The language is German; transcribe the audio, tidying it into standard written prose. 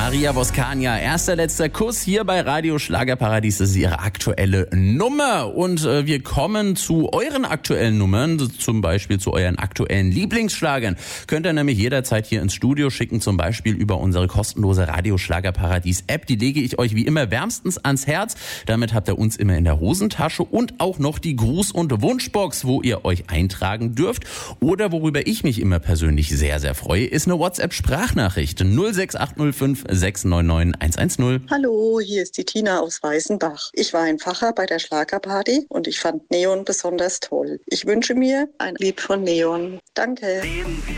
Maria Voskania, erster letzter Kuss hier bei Radio Schlagerparadies. Das ist ihre aktuelle Nummer. Und wir kommen zu euren aktuellen Nummern, zum Beispiel zu euren aktuellen Lieblingsschlagern. Könnt ihr nämlich jederzeit hier ins Studio schicken, zum Beispiel über unsere kostenlose Radio Schlagerparadies App. Die lege ich euch wie immer wärmstens ans Herz. Damit habt ihr uns immer in der Hosentasche und auch noch die Gruß- und Wunschbox, wo ihr euch eintragen dürft. Oder worüber ich mich immer persönlich sehr, sehr freue, ist eine WhatsApp-Sprachnachricht 06805 699 110. Hallo, hier ist die Tina aus Weißenbach. Ich war ein Pfarrer bei der Schlagerparty und ich fand Neon besonders toll. Ich wünsche mir ein Lied von Neon. Danke.